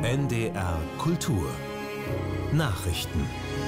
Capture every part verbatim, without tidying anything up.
N D R Kultur Nachrichten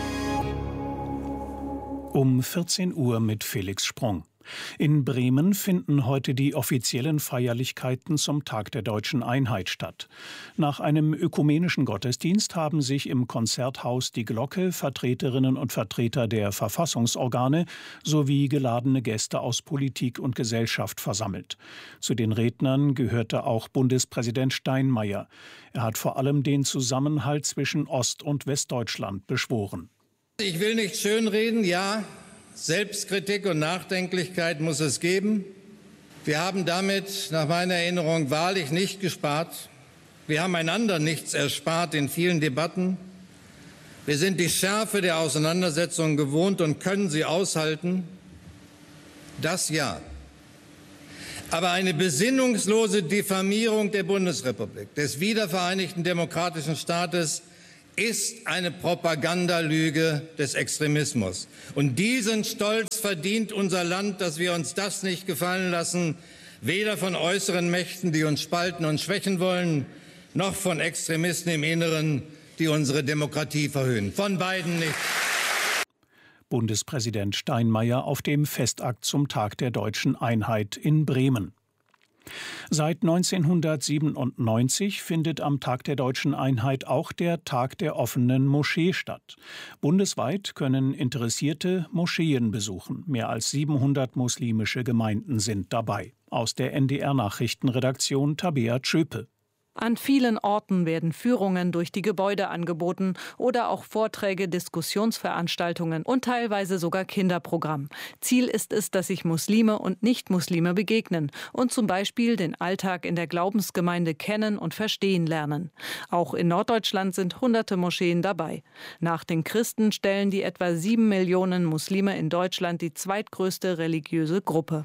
um vierzehn Uhr mit Felix Sprung. In Bremen finden heute die offiziellen Feierlichkeiten zum Tag der Deutschen Einheit statt. Nach einem ökumenischen Gottesdienst haben sich im Konzerthaus Die Glocke Vertreterinnen und Vertreter der Verfassungsorgane sowie geladene Gäste aus Politik und Gesellschaft versammelt. Zu den Rednern gehörte auch Bundespräsident Steinmeier. Er hat vor allem den Zusammenhalt zwischen Ost- und Westdeutschland beschworen. Ich will nicht schönreden, ja. Selbstkritik und Nachdenklichkeit muss es geben. Wir haben damit nach meiner Erinnerung wahrlich nicht gespart. Wir haben einander nichts erspart in vielen Debatten. Wir sind die Schärfe der Auseinandersetzung gewohnt und können sie aushalten. Das ja. Aber eine besinnungslose Diffamierung der Bundesrepublik, des wiedervereinigten demokratischen Staates, ist eine Propagandalüge des Extremismus. Und diesen Stolz verdient unser Land, dass wir uns das nicht gefallen lassen, weder von äußeren Mächten, die uns spalten und schwächen wollen, noch von Extremisten im Inneren, die unsere Demokratie verhöhnen. Von beiden nicht. Bundespräsident Steinmeier auf dem Festakt zum Tag der Deutschen Einheit in Bremen. Seit neunzehnhundertsiebenundneunzig findet am Tag der Deutschen Einheit auch der Tag der offenen Moschee statt. Bundesweit können Interessierte Moscheen besuchen. Mehr als siebenhundert muslimische Gemeinden sind dabei. Aus der N D R-Nachrichtenredaktion Tabea Tschöpe. An vielen Orten werden Führungen durch die Gebäude angeboten oder auch Vorträge, Diskussionsveranstaltungen und teilweise sogar Kinderprogramm. Ziel ist es, dass sich Muslime und Nicht-Muslime begegnen und zum Beispiel den Alltag in der Glaubensgemeinde kennen und verstehen lernen. Auch in Norddeutschland sind hunderte Moscheen dabei. Nach den Christen stellen die etwa sieben Millionen Muslime in Deutschland die zweitgrößte religiöse Gruppe.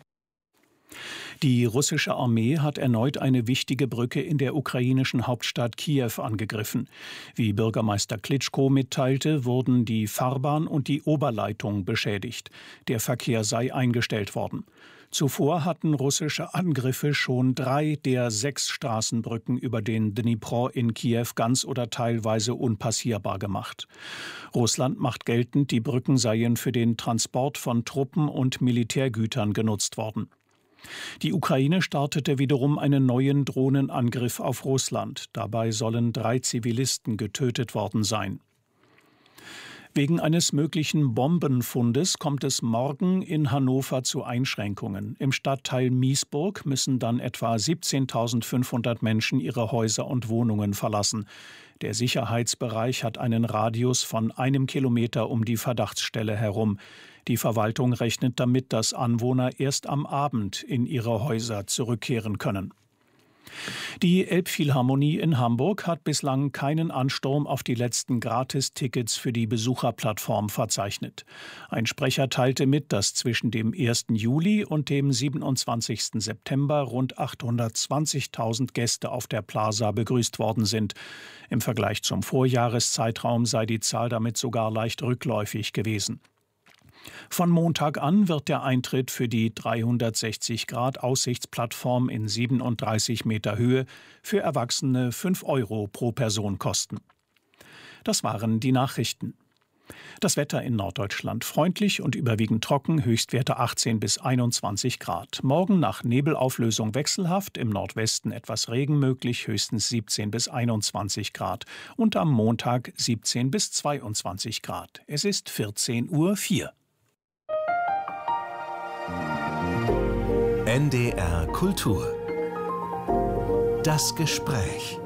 Die russische Armee hat erneut eine wichtige Brücke in der ukrainischen Hauptstadt Kiew angegriffen. Wie Bürgermeister Klitschko mitteilte, wurden die Fahrbahn und die Oberleitung beschädigt. Der Verkehr sei eingestellt worden. Zuvor hatten russische Angriffe schon drei der sechs Straßenbrücken über den Dnipro in Kiew ganz oder teilweise unpassierbar gemacht. Russland macht geltend, die Brücken seien für den Transport von Truppen und Militärgütern genutzt worden. Die Ukraine startete wiederum einen neuen Drohnenangriff auf Russland. Dabei sollen drei Zivilisten getötet worden sein. Wegen eines möglichen Bombenfundes kommt es morgen in Hannover zu Einschränkungen. Im Stadtteil Miesburg müssen dann etwa siebzehntausendfünfhundert Menschen ihre Häuser und Wohnungen verlassen. Der Sicherheitsbereich hat einen Radius von einem Kilometer um die Verdachtsstelle herum. Die Verwaltung rechnet damit, dass Anwohner erst am Abend in ihre Häuser zurückkehren können. Die Elbphilharmonie in Hamburg hat bislang keinen Ansturm auf die letzten Gratistickets für die Besucherplattform verzeichnet. Ein Sprecher teilte mit, dass zwischen dem ersten Juli und dem siebenundzwanzigsten September rund achthundertzwanzigtausend Gäste auf der Plaza begrüßt worden sind. Im Vergleich zum Vorjahreszeitraum sei die Zahl damit sogar leicht rückläufig gewesen. Von Montag an wird der Eintritt für die dreihundertsechzig Grad Aussichtsplattform in siebenunddreißig Meter Höhe für Erwachsene fünf Euro pro Person kosten. Das waren die Nachrichten. Das Wetter in Norddeutschland freundlich und überwiegend trocken, Höchstwerte achtzehn bis einundzwanzig Grad. Morgen nach Nebelauflösung wechselhaft, im Nordwesten etwas Regen möglich, höchstens siebzehn bis einundzwanzig Grad. Und am Montag siebzehn bis zweiundzwanzig Grad. Es ist vierzehn Uhr vier. N D R Kultur Das Gespräch.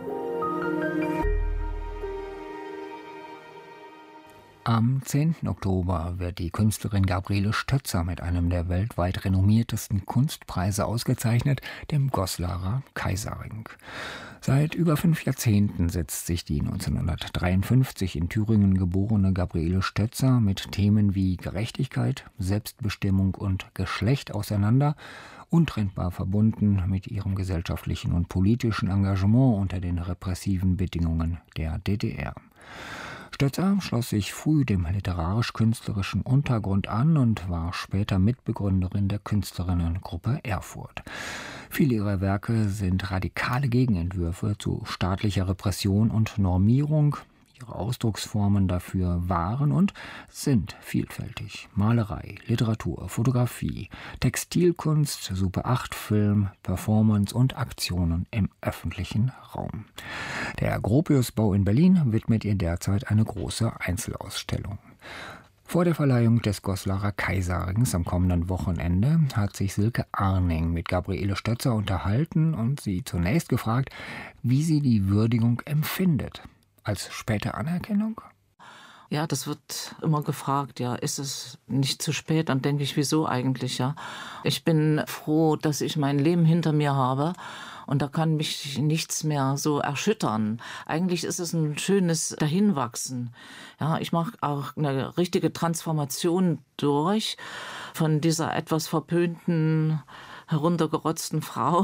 Am zehnten Oktober wird die Künstlerin Gabriele Stötzer mit einem der weltweit renommiertesten Kunstpreise ausgezeichnet, dem Goslarer Kaiserring. Seit über fünf Jahrzehnten setzt sich die neunzehnhundertdreiundfünfzig in Thüringen geborene Gabriele Stötzer mit Themen wie Gerechtigkeit, Selbstbestimmung und Geschlecht auseinander, untrennbar verbunden mit ihrem gesellschaftlichen und politischen Engagement unter den repressiven Bedingungen der D D R. Stötzer schloss sich früh dem literarisch-künstlerischen Untergrund an und war später Mitbegründerin der Künstlerinnengruppe Erfurt. Viele ihrer Werke sind radikale Gegenentwürfe zu staatlicher Repression und Normierung. Ihre Ausdrucksformen dafür waren und sind vielfältig. Malerei, Literatur, Fotografie, Textilkunst, Super acht Film, Performance und Aktionen im öffentlichen Raum. Der Gropiusbau in Berlin widmet ihr derzeit eine große Einzelausstellung. Vor der Verleihung des Goslarer Kaiserrings am kommenden Wochenende hat sich Silke Arning mit Gabriele Stötzer unterhalten und sie zunächst gefragt, wie sie die Würdigung empfindet. Als späte Anerkennung? Ja, das wird immer gefragt, ja, ist es nicht zu spät? Dann denke ich, wieso eigentlich, ja? Ich bin froh, dass ich mein Leben hinter mir habe und da kann mich nichts mehr so erschüttern. Eigentlich ist es ein schönes Dahinwachsen. Ja, ich mache auch eine richtige Transformation durch von dieser etwas verpönten, heruntergerotzten Frau,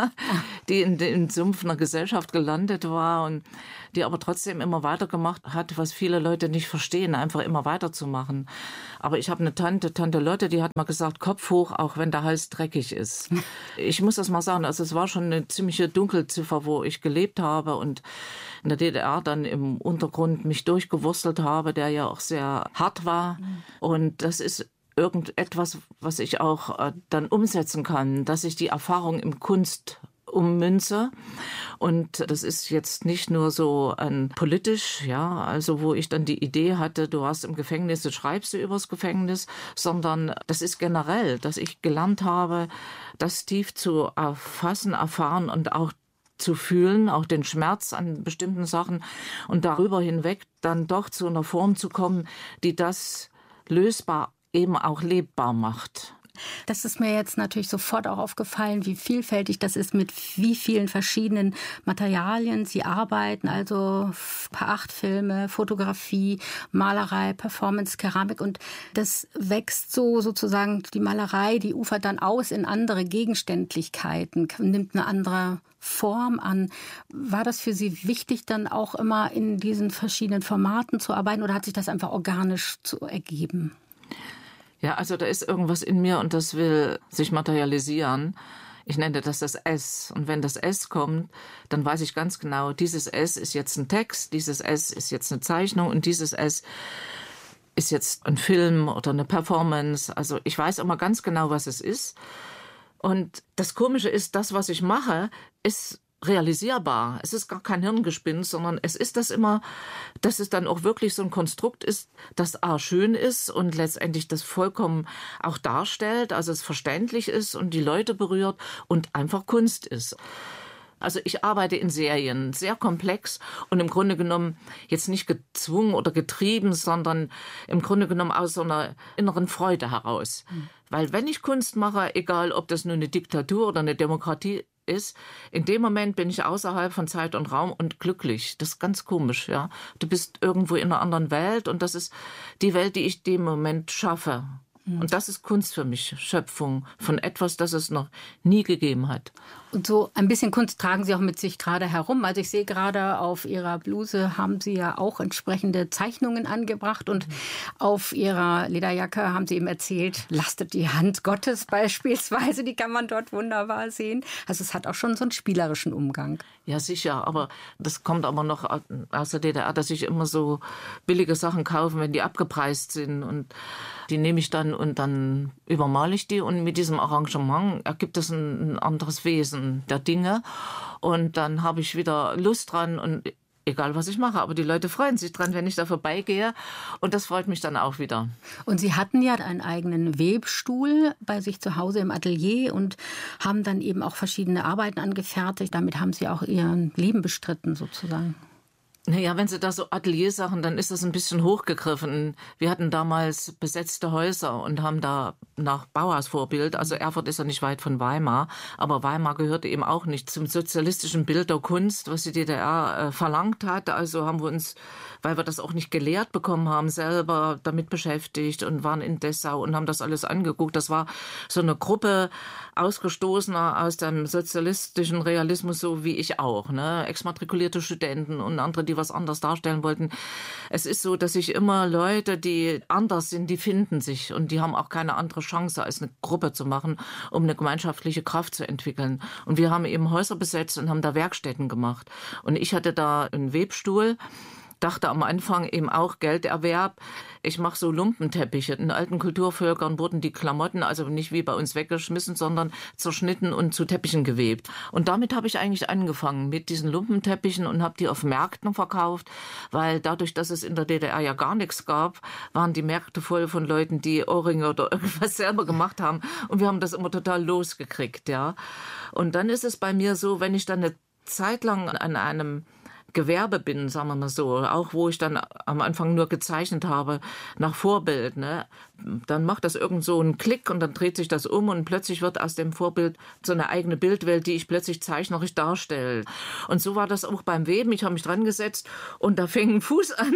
die in den Sumpf einer Gesellschaft gelandet war und die aber trotzdem immer weitergemacht hat, was viele Leute nicht verstehen, einfach immer weiterzumachen. Aber ich habe eine Tante, Tante Lotte, die hat mal gesagt, Kopf hoch, auch wenn der Hals dreckig ist. Ich muss das mal sagen, also es war schon eine ziemliche Dunkelziffer, wo ich gelebt habe und in der D D R dann im Untergrund mich durchgewurstelt habe, der ja auch sehr hart war. Und das ist irgendetwas, was ich auch äh, dann umsetzen kann, dass ich die Erfahrung im Kunst ummünze. Und das ist jetzt nicht nur so ein politisch, ja, also wo ich dann die Idee hatte, du warst im Gefängnis, du schreibst du übers Gefängnis, sondern das ist generell, dass ich gelernt habe, das tief zu erfassen, erfahren und auch zu fühlen, auch den Schmerz an bestimmten Sachen und darüber hinweg dann doch zu einer Form zu kommen, die das lösbar eben auch lebbar macht. Das ist mir jetzt natürlich sofort auch aufgefallen, wie vielfältig das ist, mit wie vielen verschiedenen Materialien Sie arbeiten, also Super acht Filme, Fotografie, Malerei, Performance, Keramik und das wächst so sozusagen, die Malerei, die ufert dann aus in andere Gegenständlichkeiten, nimmt eine andere Form an. War das für Sie wichtig, dann auch immer in diesen verschiedenen Formaten zu arbeiten oder hat sich das einfach organisch zu ergeben? Ja, also da ist irgendwas in mir und das will sich materialisieren. Ich nenne das das S. Und wenn das S kommt, dann weiß ich ganz genau, dieses S ist jetzt ein Text, dieses S ist jetzt eine Zeichnung und dieses S ist jetzt ein Film oder eine Performance. Also ich weiß immer ganz genau, was es ist. Und das Komische ist, das, was ich mache, ist realisierbar. Es ist gar kein Hirngespinst, sondern es ist das immer, dass es dann auch wirklich so ein Konstrukt ist, das A schön ist und letztendlich das vollkommen auch darstellt, also es verständlich ist und die Leute berührt und einfach Kunst ist. Also ich arbeite in Serien, sehr komplex und im Grunde genommen jetzt nicht gezwungen oder getrieben, sondern im Grunde genommen aus so einer inneren Freude heraus. Mhm. Weil wenn ich Kunst mache, egal ob das nur eine Diktatur oder eine Demokratie ist, in dem Moment bin ich außerhalb von Zeit und Raum und glücklich. Das ist ganz komisch, ja. Du bist irgendwo in einer anderen Welt und das ist die Welt, die ich in dem Moment schaffe. Mhm. Und das ist Kunst für mich, Schöpfung von etwas, das es noch nie gegeben hat. Und so ein bisschen Kunst tragen Sie auch mit sich gerade herum. Also ich sehe gerade auf Ihrer Bluse haben Sie ja auch entsprechende Zeichnungen angebracht und mhm. auf Ihrer Lederjacke haben Sie eben erzählt, lastet die Hand Gottes beispielsweise, die kann man dort wunderbar sehen. Also es hat auch schon so einen spielerischen Umgang. Ja, sicher, aber das kommt aber noch aus der D D R, dass ich immer so billige Sachen kaufe, wenn die abgepreist sind und die nehme ich dann und dann übermale ich die und mit diesem Arrangement ergibt es ein, ein anderes Wesen der Dinge und dann habe ich wieder Lust dran und egal was ich mache, aber die Leute freuen sich dran, wenn ich da vorbeigehe und das freut mich dann auch wieder. Und Sie hatten ja einen eigenen Webstuhl bei sich zu Hause im Atelier und haben dann eben auch verschiedene Arbeiten angefertigt. Damit haben Sie auch Ihr Leben bestritten sozusagen. Naja, wenn Sie da so Atelier sagen, dann ist das ein bisschen hochgegriffen. Wir hatten damals besetzte Häuser und haben da nach Bauhausvorbild, also Erfurt ist ja nicht weit von Weimar, aber Weimar gehörte eben auch nicht zum sozialistischen Bild der Kunst, was die D D R äh, verlangt hat. Also haben wir uns, weil wir das auch nicht gelehrt bekommen haben, selber damit beschäftigt und waren in Dessau und haben das alles angeguckt. Das war so eine Gruppe Ausgestoßener aus dem sozialistischen Realismus, so wie ich auch, ne? Exmatrikulierte Studenten und andere, die die was anders darstellen wollten. Es ist so, dass sich immer Leute, die anders sind, die finden sich und die haben auch keine andere Chance, als eine Gruppe zu machen, um eine gemeinschaftliche Kraft zu entwickeln. Und wir haben eben Häuser besetzt und haben da Werkstätten gemacht. Und ich hatte da einen Webstuhl, dachte am Anfang eben auch Gelderwerb. Ich mache so Lumpenteppiche. In alten Kulturvölkern wurden die Klamotten also nicht wie bei uns weggeschmissen, sondern zerschnitten und zu Teppichen gewebt. Und damit habe ich eigentlich angefangen, mit diesen Lumpenteppichen, und habe die auf Märkten verkauft, weil dadurch, dass es in der D D R ja gar nichts gab, waren die Märkte voll von Leuten, die Ohrringe oder irgendwas selber gemacht haben. Und wir haben das immer total losgekriegt, ja. Und dann ist es bei mir so, wenn ich dann eine Zeit lang an einem Gewerbe bin, sagen wir mal so, auch wo ich dann am Anfang nur gezeichnet habe, nach Vorbild, ne, dann macht das irgend so einen Klick und dann dreht sich das um und plötzlich wird aus dem Vorbild so eine eigene Bildwelt, die ich plötzlich zeichnerisch darstelle. Und so war das auch beim Weben. Ich habe mich dran gesetzt und da fing ein Fuß an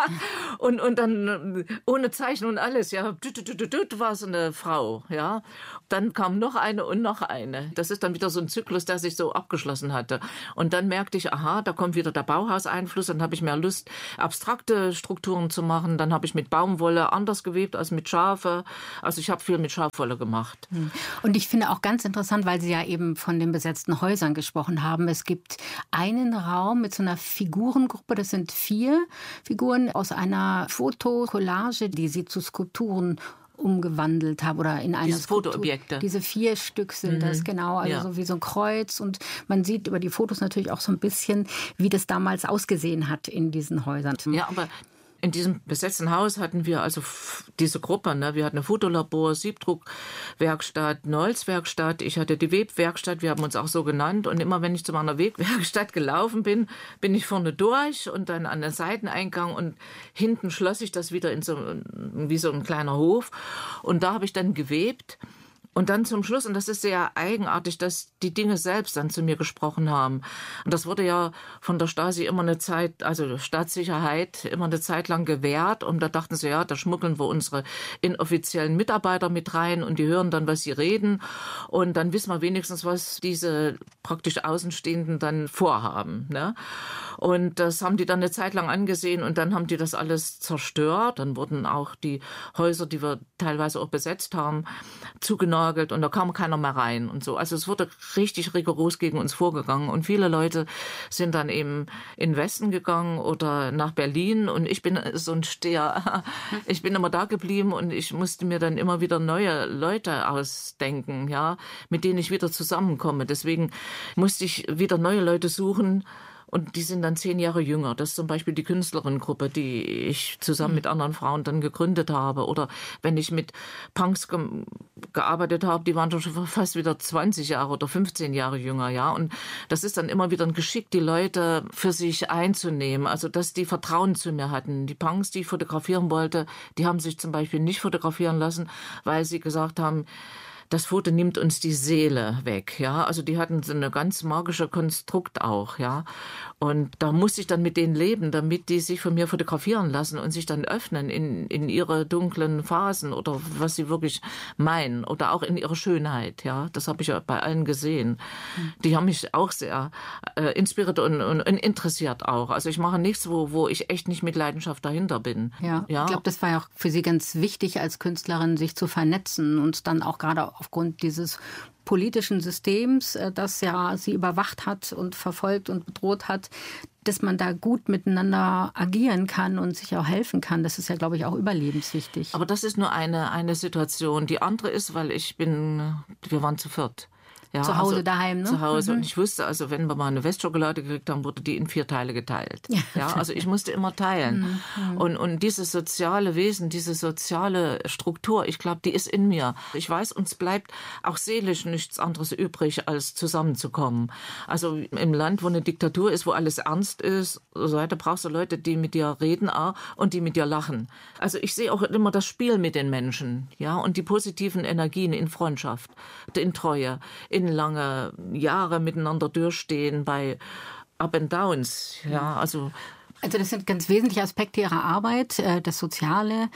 und, und dann ohne Zeichen und alles, ja, war so eine Frau, ja. Dann kam noch eine und noch eine. Das ist dann wieder so ein Zyklus, der sich so abgeschlossen hatte. Und dann merkte ich, aha, da kommt wieder der Bauhauseinfluss, dann habe ich mehr Lust, abstrakte Strukturen zu machen. Dann habe ich mit Baumwolle anders gewebt als mit Schafe. Also ich habe viel mit Schafwolle gemacht. Und ich finde auch ganz interessant, weil Sie ja eben von den besetzten Häusern gesprochen haben. Es gibt einen Raum mit so einer Figurengruppe, das sind vier Figuren aus einer Fotokollage, die Sie zu Skulpturen umgewandelt habe oder in eine Diese Fotoobjekte. Diese vier Stück sind mhm. das, genau, also ja. so wie so ein Kreuz, und man sieht über die Fotos natürlich auch so ein bisschen, wie das damals ausgesehen hat in diesen Häusern. Ja, aber in diesem besetzten Haus hatten wir also diese Gruppe, ne? Wir hatten ein Fotolabor, Siebdruckwerkstatt, eine Holzwerkstatt, ich hatte die Webwerkstatt, wir haben uns auch so genannt, und immer wenn ich zu meiner Webwerkstatt gelaufen bin, bin ich vorne durch und dann an den Seiteneingang und hinten schloss ich das wieder in so, wie so ein kleiner Hof, und da habe ich dann gewebt. Und dann zum Schluss, und das ist sehr eigenartig, dass die Dinge selbst dann zu mir gesprochen haben. Und das wurde ja von der Stasi immer eine Zeit, also Staatssicherheit, immer eine Zeit lang gewährt. Und da dachten sie, ja, da schmuggeln wir unsere inoffiziellen Mitarbeiter mit rein und die hören dann, was sie reden. Und dann wissen wir wenigstens, was diese praktisch Außenstehenden dann vorhaben, ne? Und das haben die dann eine Zeit lang angesehen und dann haben die das alles zerstört. Dann wurden auch die Häuser, die wir teilweise auch besetzt haben, zugenagelt und da kam keiner mehr rein und so. Also es wurde richtig rigoros gegen uns vorgegangen und viele Leute sind dann eben in den Westen gegangen oder nach Berlin und ich bin so ein Steher. Ich bin immer da geblieben und ich musste mir dann immer wieder neue Leute ausdenken, ja, mit denen ich wieder zusammenkomme. Deswegen musste ich wieder neue Leute suchen. Und die sind dann zehn Jahre jünger. Das ist zum Beispiel die Künstlerinnengruppe, die ich zusammen mit anderen Frauen dann gegründet habe. Oder wenn ich mit Punks ge- gearbeitet habe, die waren schon fast wieder zwanzig Jahre oder fünfzehn Jahre jünger, ja. Und das ist dann immer wieder ein Geschick, die Leute für sich einzunehmen. Also, dass die Vertrauen zu mir hatten. Die Punks, die ich fotografieren wollte, die haben sich zum Beispiel nicht fotografieren lassen, weil sie gesagt haben, das Foto nimmt uns die Seele weg, ja. Also die hatten so eine ganz magische Konstrukt auch, ja. Und da musste ich dann mit denen leben, damit die sich von mir fotografieren lassen und sich dann öffnen in, in ihre dunklen Phasen oder was sie wirklich meinen oder auch in ihre Schönheit, ja. Das habe ich ja bei allen gesehen. Die haben mich auch sehr äh, inspiriert und, und, und interessiert auch. Also ich mache nichts, wo, wo ich echt nicht mit Leidenschaft dahinter bin. Ja, ja. Ich glaube, das war ja auch für Sie ganz wichtig als Künstlerin, sich zu vernetzen und dann auch gerade aufgrund dieses politischen Systems, das ja sie überwacht hat und verfolgt und bedroht hat, dass man da gut miteinander agieren kann und sich auch helfen kann. Das ist ja, glaube ich, auch überlebenswichtig. Aber das ist nur eine, eine Situation. Die andere ist, weil ich bin, wir waren zu viert. Ja, zu Hause also daheim, ne? Zu Hause. Mhm. Und ich wusste, also wenn wir mal eine Westschokolade gekriegt haben, wurde die in vier Teile geteilt. Ja, ja, also ich musste immer teilen. Mhm. Und, und dieses soziale Wesen, diese soziale Struktur, ich glaube, die ist in mir. Ich weiß, uns bleibt auch seelisch nichts anderes übrig, als zusammenzukommen. Also im Land, wo eine Diktatur ist, wo alles ernst ist, so weiter, brauchst du Leute, die mit dir reden auch und die mit dir lachen. Also ich sehe auch immer das Spiel mit den Menschen, ja, und die positiven Energien in Freundschaft, in Treue, in lange Jahre miteinander durchstehen bei Up and Downs. Ja, also, also das sind ganz wesentliche Aspekte Ihrer Arbeit, das Soziale,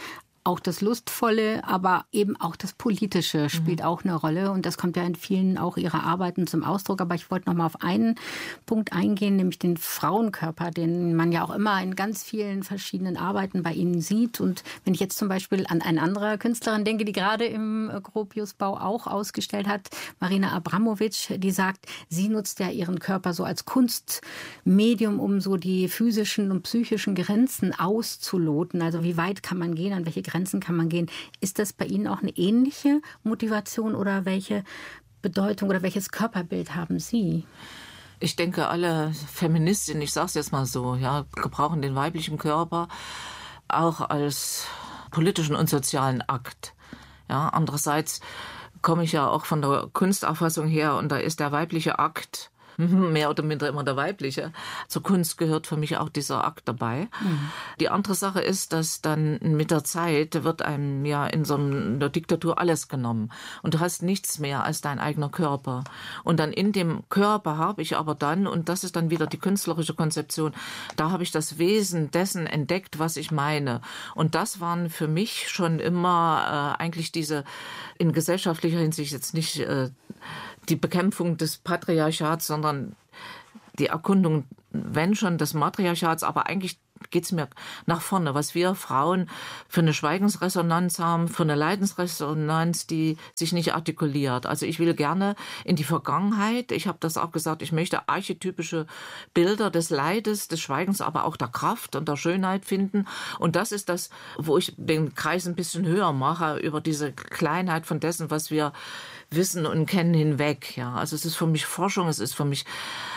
auch das Lustvolle, aber eben auch das Politische spielt mhm. auch eine Rolle. Und das kommt ja in vielen auch Ihrer Arbeiten zum Ausdruck. Aber ich wollte noch mal auf einen Punkt eingehen, nämlich den Frauenkörper, den man ja auch immer in ganz vielen verschiedenen Arbeiten bei Ihnen sieht. Und wenn ich jetzt zum Beispiel an eine andere Künstlerin denke, die gerade im Gropiusbau auch ausgestellt hat, Marina Abramovic, die sagt, sie nutzt ja ihren Körper so als Kunstmedium, um so die physischen und psychischen Grenzen auszuloten. Also wie weit kann man gehen, an welche Grenzen kann man gehen? Ist das bei Ihnen auch eine ähnliche Motivation oder welche Bedeutung oder welches Körperbild haben Sie? Ich denke, alle Feministinnen, ich sage es jetzt mal so, ja, gebrauchen den weiblichen Körper auch als politischen und sozialen Akt. Ja, andererseits komme ich ja auch von der Kunstauffassung her und da ist der weibliche Akt mehr oder minder immer der weibliche. Zur Kunst gehört für mich auch dieser Akt dabei. Mhm. Die andere Sache ist, dass dann mit der Zeit wird einem ja in so einer Diktatur alles genommen. Und du hast nichts mehr als dein eigener Körper. Und dann in dem Körper habe ich aber dann, und das ist dann wieder die künstlerische Konzeption, da habe ich das Wesen dessen entdeckt, was ich meine. Und das waren für mich schon immer äh, eigentlich diese, in gesellschaftlicher Hinsicht jetzt nicht äh, die Bekämpfung des Patriarchats, sondern die Erkundung, wenn schon, des Matriarchats, aber eigentlich geht es mir nach vorne, was wir Frauen für eine Schweigensresonanz haben, für eine Leidensresonanz, die sich nicht artikuliert. Also ich will gerne in die Vergangenheit, ich habe das auch gesagt, ich möchte archetypische Bilder des Leides, des Schweigens, aber auch der Kraft und der Schönheit finden. Und das ist das, wo ich den Kreis ein bisschen höher mache, über diese Kleinheit von dessen, was wir wissen und kennen, hinweg. Ja, also es ist für mich Forschung, es ist für mich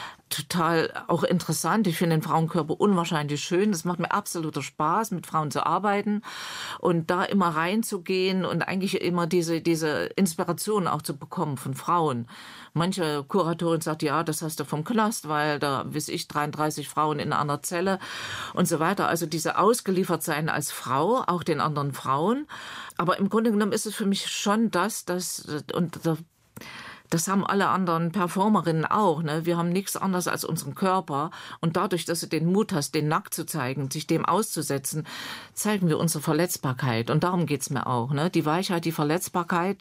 total auch interessant. Ich finde den Frauenkörper unwahrscheinlich schön. Es macht mir absoluter Spaß, mit Frauen zu arbeiten und da immer reinzugehen und eigentlich immer diese, diese Inspiration auch zu bekommen von Frauen. Manche Kuratorin sagt, ja, das hast du vom Knast, weil da, weiß ich, dreiunddreißig Frauen in einer Zelle und so weiter. Also diese Ausgeliefertsein als Frau, auch den anderen Frauen. Aber im Grunde genommen ist es für mich schon das, das und da Das haben alle anderen Performerinnen auch. Ne? Wir haben nichts anderes als unseren Körper. Und dadurch, dass du den Mut hast, den nackt zu zeigen, sich dem auszusetzen, zeigen wir unsere Verletzbarkeit. Und darum geht's mir auch. Ne? Die Weichheit, die Verletzbarkeit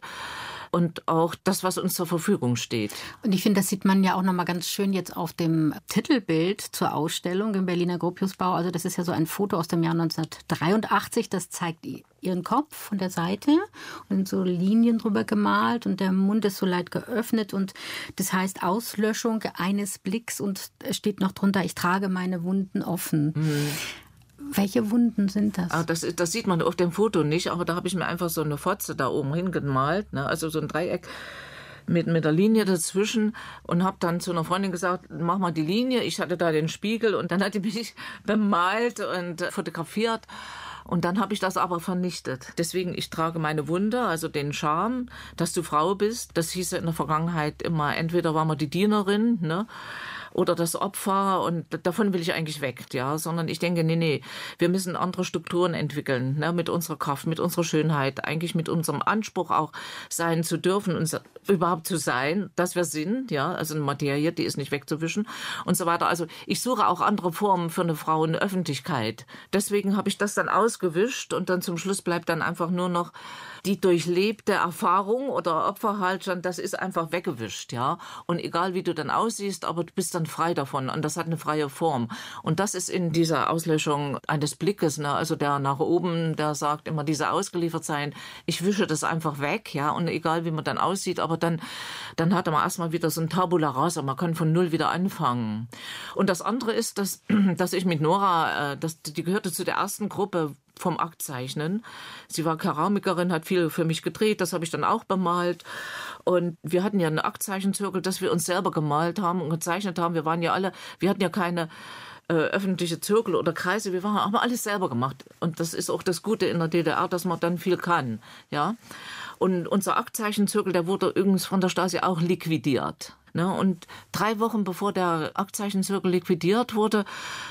und auch das, was uns zur Verfügung steht. Und ich finde, das sieht man ja auch noch mal ganz schön jetzt auf dem Titelbild zur Ausstellung im Berliner Gropiusbau. Also das ist ja so ein Foto aus dem Jahr neunzehnhundertdreiundachtzig. Das zeigt ihren Kopf von der Seite und sind so Linien drüber gemalt und der Mund ist so leicht geöffnet und das heißt Auslöschung eines Blicks und es steht noch drunter, ich trage meine Wunden offen. Mhm. Welche Wunden sind das? Ah, das? Das sieht man auf dem Foto nicht, aber da habe ich mir einfach so eine Fotze da oben hingemalt, ne? Also so ein Dreieck mit, mit der Linie dazwischen und habe dann zu einer Freundin gesagt, mach mal die Linie. Ich hatte da den Spiegel und dann hat die mich bemalt und fotografiert. Und dann habe ich das aber vernichtet. Deswegen, ich trage meine Wunde, also den Charme, dass du Frau bist. Das hieß ja in der Vergangenheit immer, entweder war man die Dienerin, ne, oder das Opfer und davon will ich eigentlich weg, ja, sondern ich denke, nee, nee, wir müssen andere Strukturen entwickeln, ne, mit unserer Kraft, mit unserer Schönheit, eigentlich mit unserem Anspruch auch sein zu dürfen und überhaupt zu sein, dass wir sind, ja, also eine Materie, die ist nicht wegzuwischen und so weiter. Also ich suche auch andere Formen für eine Frau in der Öffentlichkeit. Deswegen habe ich das dann ausgewischt und dann zum Schluss bleibt dann einfach nur noch die durchlebte Erfahrung oder Opferhaltung, das ist einfach weggewischt, ja. Und egal wie du dann aussiehst, aber du bist dann frei davon und das hat eine freie Form. Und das ist in dieser Auslöschung eines Blickes, ne, also der nach oben, der sagt immer diese Ausgeliefertsein, ich wische das einfach weg, ja, und egal wie man dann aussieht, aber dann, dann hat man erstmal wieder so ein Tabula rasa, man kann von Null wieder anfangen. Und das andere ist, dass, dass ich mit Nora, äh, das, die gehörte zu der ersten Gruppe vom Aktzeichnen. Sie war Keramikerin, hat viel für mich gedreht, das habe ich dann auch bemalt. Und wir hatten ja einen Aktzeichenzirkel, das wir uns selber gemalt haben und gezeichnet haben. Wir waren ja alle, wir hatten ja keine äh, öffentliche Zirkel oder Kreise, wir waren, haben alles selber gemacht. Und das ist auch das Gute in der D D R, dass man dann viel kann. Ja? Und unser Aktzeichenzirkel, der wurde übrigens von der Stasi auch liquidiert. Ne? Und drei Wochen bevor der Aktzeichenzirkel liquidiert wurde,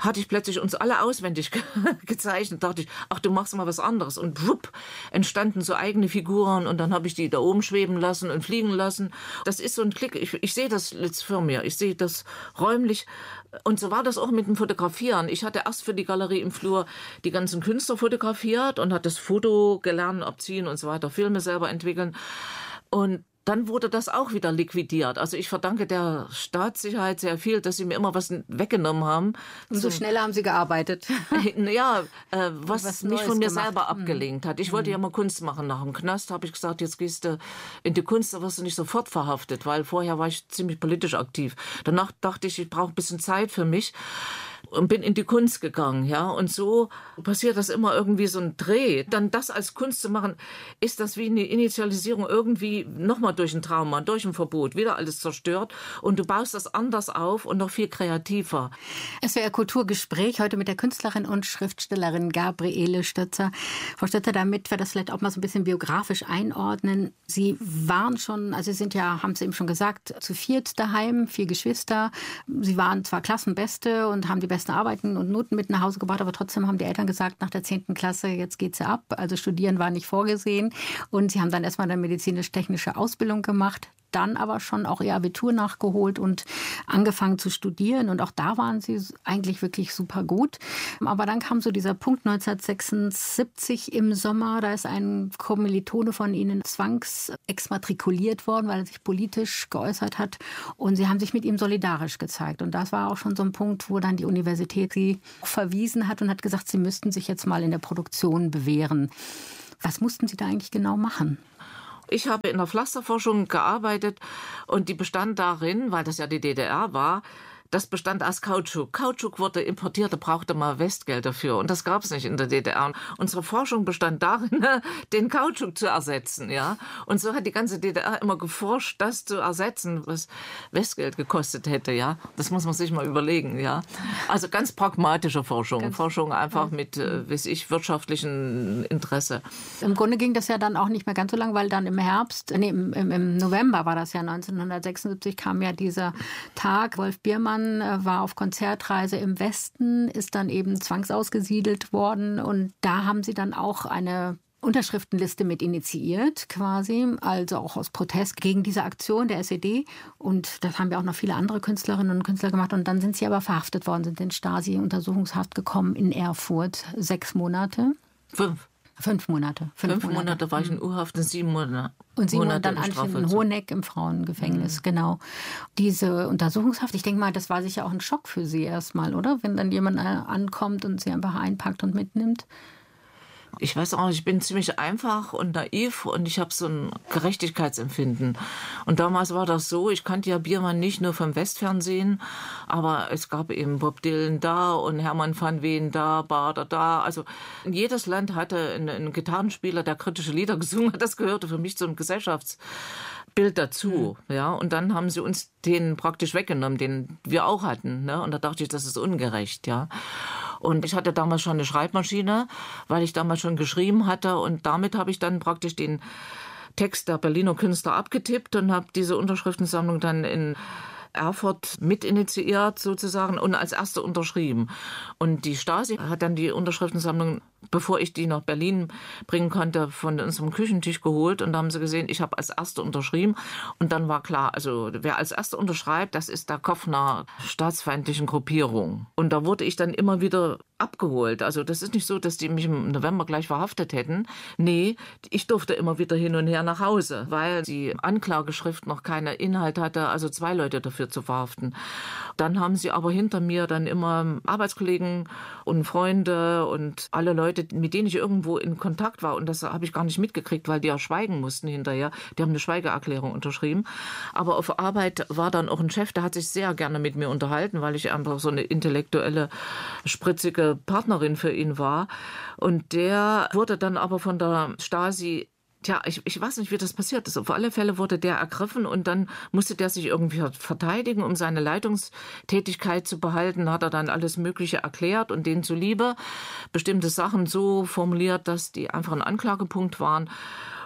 hatte ich plötzlich uns alle auswendig ge- gezeichnet. Dachte ich, ach, du machst mal was anderes. Und wupp, entstanden so eigene Figuren und dann habe ich die da oben schweben lassen und fliegen lassen. Das ist so ein Klick. Ich, ich sehe das jetzt vor mir. Ich sehe das räumlich. Und so war das auch mit dem Fotografieren. Ich hatte erst für die Galerie im Flur die ganzen Künstler fotografiert und hatte das Foto gelernt, abziehen und so weiter, Filme selber entwickeln. Und dann wurde das auch wieder liquidiert. Also ich verdanke der Staatssicherheit sehr viel, dass sie mir immer was weggenommen haben. Umso schneller haben Sie gearbeitet. Ja, äh, was, was mich von mir gemacht. selber abgelenkt hat. Ich wollte ja mal Kunst machen. Nach dem Knast habe ich gesagt, jetzt gehst du in die Kunst, da wirst du nicht sofort verhaftet, weil vorher war ich ziemlich politisch aktiv. Danach dachte ich, ich brauche ein bisschen Zeit für mich. Und bin in die Kunst gegangen, ja. Und so passiert das immer irgendwie so ein Dreh. Dann das als Kunst zu machen, ist das wie eine Initialisierung irgendwie nochmal durch ein Trauma, durch ein Verbot, wieder alles zerstört. Und du baust das anders auf und noch viel kreativer. S W R Kulturgespräch heute mit der Künstlerin und Schriftstellerin Gabriele Stötzer. Frau Stötzer, damit wir das vielleicht auch mal so ein bisschen biografisch einordnen. Sie waren schon, also Sie sind ja, haben Sie eben schon gesagt, zu viert daheim, vier Geschwister. Sie waren zwar Klassenbeste und haben die besten Arbeiten und Noten mit nach Hause gebracht, aber trotzdem haben die Eltern gesagt, nach der zehnten Klasse, jetzt geht's ja ab. Also studieren war nicht vorgesehen. Und sie haben dann erstmal eine medizinisch-technische Ausbildung gemacht, dann aber schon auch ihr Abitur nachgeholt und angefangen zu studieren. Und auch da waren sie eigentlich wirklich super gut. Aber dann kam so dieser Punkt neunzehnhundertsechsundsiebzig im Sommer, da ist ein Kommilitone von ihnen zwangsexmatrikuliert worden, weil er sich politisch geäußert hat. Und sie haben sich mit ihm solidarisch gezeigt. Und das war auch schon so ein Punkt, wo dann die Universität sie verwiesen hat und hat gesagt, sie müssten sich jetzt mal in der Produktion bewähren. Was mussten Sie da eigentlich genau machen? Ich habe in der Pflasterforschung gearbeitet und die bestand darin, weil das ja die D D R war, das bestand aus Kautschuk. Kautschuk wurde importiert, da brauchte man Westgeld dafür. Und das gab es nicht in der D D R. Und unsere Forschung bestand darin, den Kautschuk zu ersetzen. Ja? Und so hat die ganze D D R immer geforscht, das zu ersetzen, was Westgeld gekostet hätte. Ja? Das muss man sich mal überlegen. Ja? Also ganz pragmatische Forschung. Ganz Forschung einfach ja. mit, äh, weiß ich, wirtschaftlichem Interesse. Im Grunde ging das ja dann auch nicht mehr ganz so lang, weil dann im Herbst, nee, im, im November war das ja neunzehnhundertsechsundsiebzig, kam ja dieser Tag, Wolf Biermann war auf Konzertreise im Westen, ist dann eben zwangsausgesiedelt worden und da haben sie dann auch eine Unterschriftenliste mit initiiert quasi, also auch aus Protest gegen diese Aktion der S E D und das haben ja auch noch viele andere Künstlerinnen und Künstler gemacht und dann sind sie aber verhaftet worden, sind in Stasi-Untersuchungshaft gekommen in Erfurt, sechs Monate. Fünf. Fünf Monate. Fünf, Fünf Monate. Monate war ich in U-Haft und sieben Monate. Und sieben Monate dann anschließend in Hoheneck im Frauengefängnis, mhm. genau. Diese Untersuchungshaft, ich denke mal, das war sicher auch ein Schock für Sie erstmal, oder? Wenn dann jemand ankommt und Sie einfach einpackt und mitnimmt. Ich weiß auch, ich bin ziemlich einfach und naiv und ich habe so ein Gerechtigkeitsempfinden. Und damals war das so, ich kannte ja Biermann nicht nur vom Westfernsehen, aber es gab eben Bob Dylan da und Hermann van Veen da, Bader da. Also jedes Land hatte einen, einen Gitarrenspieler, der kritische Lieder gesungen hat. Das gehörte für mich zum Gesellschaftsbild dazu. Mhm. Ja, und dann haben sie uns den praktisch weggenommen, den wir auch hatten. Ne? Und da dachte ich, das ist ungerecht. Ja. Und ich hatte damals schon eine Schreibmaschine, weil ich damals schon geschrieben hatte. Und damit habe ich dann praktisch den Text der Berliner Künstler abgetippt und habe diese Unterschriftensammlung dann in Erfurt mitinitiiert sozusagen und als erste unterschrieben. Und die Stasi hat dann die Unterschriftensammlung, bevor ich die nach Berlin bringen konnte, von unserem Küchentisch geholt. Und da haben sie gesehen, ich habe als Erste unterschrieben. Und dann war klar, also wer als Erster unterschreibt, das ist der Kopf einer staatsfeindlichen Gruppierung. Und da wurde ich dann immer wieder abgeholt. Also das ist nicht so, dass die mich im November gleich verhaftet hätten. Nee, ich durfte immer wieder hin und her nach Hause, weil die Anklageschrift noch keinen Inhalt hatte, also zwei Leute dafür zu verhaften. Dann haben sie aber hinter mir dann immer Arbeitskollegen und Freunde und alle Leute, mit denen ich irgendwo in Kontakt war. Und das habe ich gar nicht mitgekriegt, weil die ja schweigen mussten hinterher. Die haben eine Schweigeerklärung unterschrieben. Aber auf Arbeit war dann auch ein Chef, der hat sich sehr gerne mit mir unterhalten, weil ich einfach so eine intellektuelle, spritzige Partnerin für ihn war. Und der wurde dann aber von der Stasi, tja, ich, ich weiß nicht, wie das passiert ist. Auf alle Fälle wurde der ergriffen und dann musste der sich irgendwie verteidigen, um seine Leitungstätigkeit zu behalten. Hat er dann alles Mögliche erklärt und denen zuliebe bestimmte Sachen so formuliert, dass die einfach ein Anklagepunkt waren.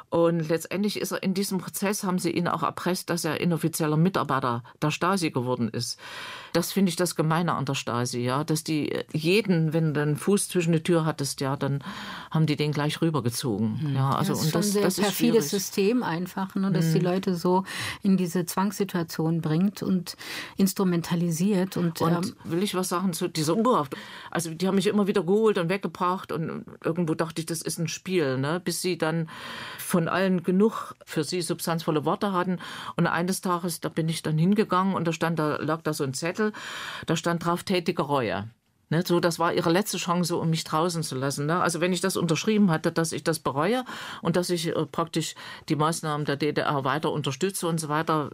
Und letztendlich ist er in diesem Prozess, haben sie ihn auch erpresst, dass er inoffizieller Mitarbeiter der Stasi geworden ist. Das finde ich das Gemeine an der Stasi, ja, dass die jeden, wenn du einen Fuß zwischen die Tür hattest, ja, dann haben die den gleich rübergezogen. Ja, also, das ist und schon das, ein sehr das ist perfides schwierig. System einfach, ne, dass Mhm. die Leute so in diese Zwangssituation bringt und instrumentalisiert. Und, Und ähm, will ich was sagen zu dieser U-Haft? Also die haben mich immer wieder geholt und weggebracht und irgendwo dachte ich, das ist ein Spiel, ne? Bis sie dann von allen genug für sie substanzvolle Worte hatten. Und eines Tages, da bin ich dann hingegangen und da stand, da lag da so ein Zettel, da stand drauf tätige Reue. Ne, so, das war ihre letzte Chance, um mich draußen zu lassen. Ne? Also wenn ich das unterschrieben hatte, dass ich das bereue und dass ich äh, praktisch die Maßnahmen der D D R weiter unterstütze und so weiter.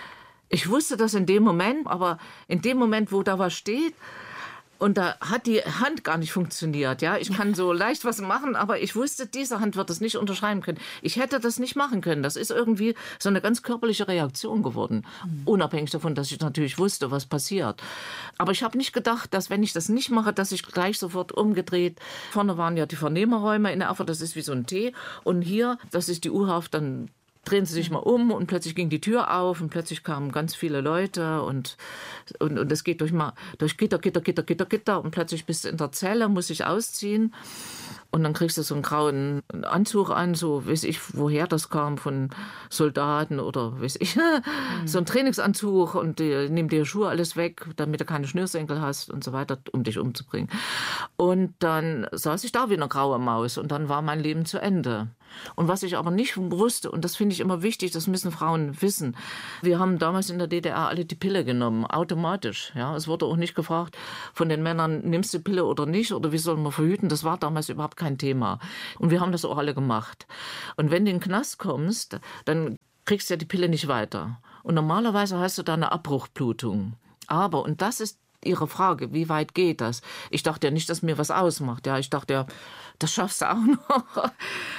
Ich wusste das in dem Moment, aber in dem Moment, wo da was steht, und da hat die Hand gar nicht funktioniert. Ja, ich kann so leicht was machen, aber ich wusste, diese Hand wird das nicht unterschreiben können. Ich hätte das nicht machen können. Das ist irgendwie so eine ganz körperliche Reaktion geworden. Mhm. Unabhängig davon, dass ich natürlich wusste, was passiert. Aber ich habe nicht gedacht, dass wenn ich das nicht mache, dass ich gleich sofort umgedreht. Vorne waren ja die Vernehmerräume in Erfurt, das ist wie so ein T. Und hier, das ist die U-Haft, dann drehen sie sich mal um und plötzlich ging die Tür auf und plötzlich kamen ganz viele Leute und und und es geht durch mal durch Gitter, Gitter, Gitter, Gitter, Gitter und plötzlich bist du in der Zelle, musst dich ausziehen und dann kriegst du so einen grauen Anzug an, so weiß ich, woher das kam, von Soldaten oder weiß ich, so ein Trainingsanzug und die nehmen dir Schuhe alles weg, damit du keine Schnürsenkel hast und so weiter, um dich umzubringen. Und dann saß ich da wie eine graue Maus und dann war mein Leben zu Ende. Und was ich aber nicht wusste, und das finde ich immer wichtig, das müssen Frauen wissen, wir haben damals in der D D R alle die Pille genommen, automatisch. Ja, es wurde auch nicht gefragt von den Männern, nimmst du Pille oder nicht, oder wie soll man verhüten, das war damals überhaupt kein Thema. Und wir haben das auch alle gemacht. Und wenn du in den Knast kommst, dann kriegst du ja die Pille nicht weiter. Und normalerweise hast du da eine Abbruchblutung. Aber, und das ist Ihre Frage, wie weit geht das? Ich dachte ja nicht, dass mir was ausmacht. Ja, ich dachte ja, das schaffst du auch noch.